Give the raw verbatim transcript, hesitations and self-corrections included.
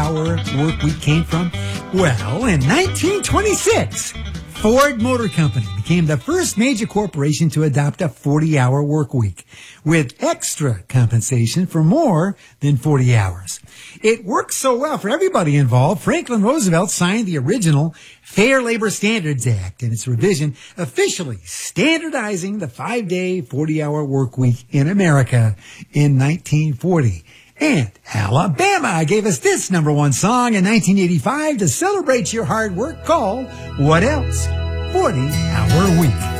forty-hour work week came from? Well, in nineteen twenty-six, Ford Motor Company became the first major corporation to adopt a forty-hour work week with extra compensation for more than forty hours. It worked so well for everybody involved, Franklin Roosevelt signed the original Fair Labor Standards Act and its revision officially standardizing the five-day, forty-hour work week in America in nineteen forty. And Alabama gave us this number one song in nineteen eighty-five to celebrate your hard work called What Else? forty-hour Week.